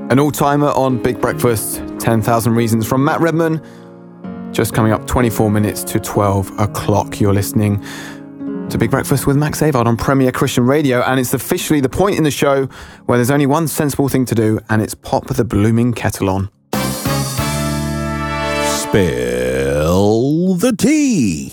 An all-timer on Big Breakfast, 10,000 Reasons from Matt Redman. Just coming up 24 minutes to 12 o'clock. You're listening to Big Breakfast with Max Avard on Premier Christian Radio, and it's officially the point in the show where there's only one sensible thing to do, and it's pop the blooming kettle on. Spill the tea.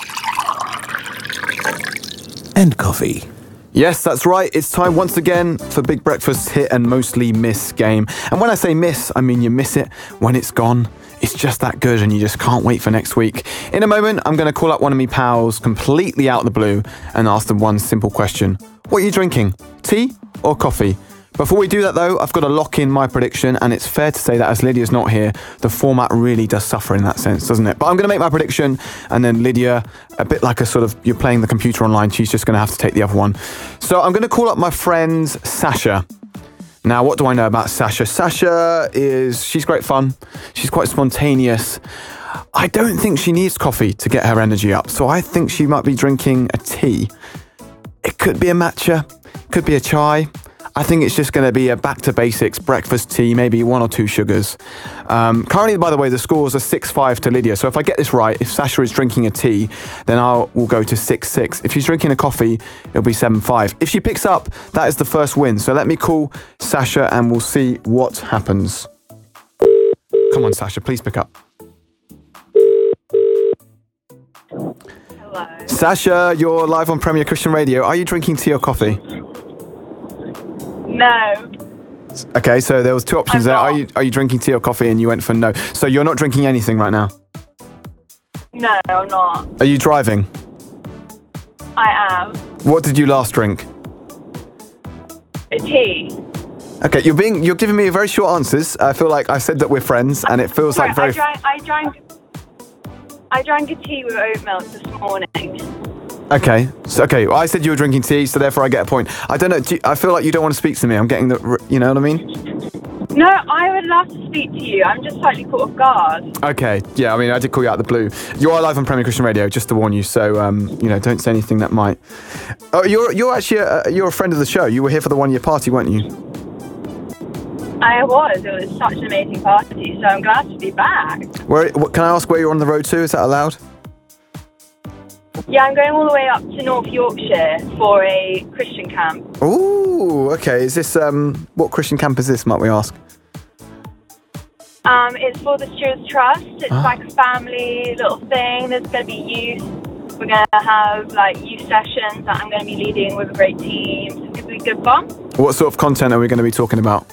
And coffee. Yes, that's right. It's time once again for Big Breakfast's hit and mostly miss game. And when I say miss, I mean you miss it when it's gone. It's just that good and you just can't wait for next week. In a moment, I'm going to call up one of me pals completely out of the blue and ask them one simple question. What are you drinking? Tea or coffee? Before we do that though, I've got to lock in my prediction, and it's fair to say that as Lydia's not here, the format really does suffer in that sense, doesn't it? But I'm going to make my prediction, and then Lydia, a bit like a sort of, you're playing the computer online, she's just going to have to take the other one. So I'm going to call up my friend Sasha. Now, what do I know about Sasha? She's great fun. She's quite spontaneous. I don't think she needs coffee to get her energy up, so I think she might be drinking a tea. It could be a matcha, could be a chai. I think it's just going to be a back to basics breakfast tea, maybe 1 or 2 sugars. Currently, by the way, the scores are 6-5 to Lydia. So if I get this right, if Sasha is drinking a tea, then we'll go to 6-6. If she's drinking a coffee, it'll be 7-5. If she picks up, that is the first win. So let me call Sasha and we'll see what happens. Come on, Sasha, please pick up. Hello. Sasha, you're live on Premier Christian Radio. Are you drinking tea or coffee? No. Okay, so there was 2 options there. Are you drinking tea or coffee? And you went for no. So you're not drinking anything right now? No, I'm not. Are you driving? I am. What did you last drink? A tea. Okay, you're giving me very short answers. I feel like I said that we're friends, and it feels like very. I drank a tea with oat milk this morning. Okay, well, I said you were drinking tea, so therefore I get a point. I don't know. I feel like you don't want to speak to me. I'm getting the. You know what I mean? No, I would love to speak to you. I'm just slightly caught off guard. Okay, yeah. I mean, I did call you out of the blue. You are live on Premier Christian Radio, just to warn you. So, don't say anything that might. Oh, you're actually you're a friend of the show. You were here for the 1-year party, weren't you? I was. It was such an amazing party, so I'm glad to be back. Can I ask where you're on the road to? Is that allowed? Yeah, I'm going all the way up to North Yorkshire for a Christian camp. Ooh, okay. Is this what Christian camp is this? Might we ask? It's for the Stewards Trust. It's like a family little thing. There's going to be youth. We're going to have youth sessions that I'm going to be leading with a great team. So it's going to be good fun. What sort of content are we going to be talking about?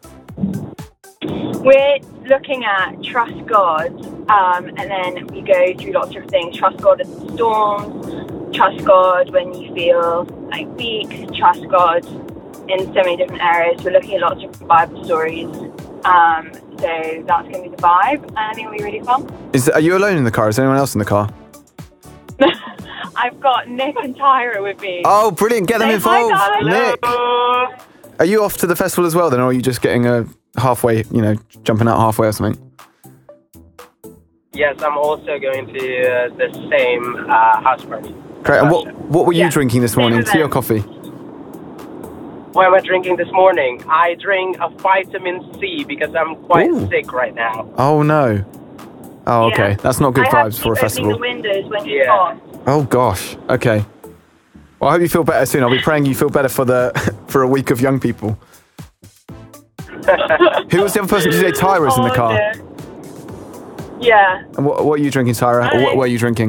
We're looking at trust God, and then we go through lots of things. Trust God in the storms, trust God when you feel weak, trust God in so many different areas. We're looking at lots of Bible stories, so that's going to be the vibe, and I think it'll be really fun. Are you alone in the car? Is anyone else in the car? I've got Nick and Tyra with me. Oh, brilliant. Get them involved. Hi, Nick. Are you off to the festival as well then, or are you just getting a halfway, jumping out halfway or something? Yes, I'm also going to the same house party. Great. And what were you drinking this morning, tea or coffee? What am I drinking this morning? I drink a vitamin C because I'm quite sick right now. Oh, no. Oh, okay. Yeah. That's not good vibes for a festival. The windows when you cough. Oh, gosh. Okay. Well, I hope you feel better soon. I'll be praying you feel better for a week of young people. Who was the other person? Did you say Tyra's in the car? Dear. Yeah. And what are you drinking, Tyra? Or what were you drinking?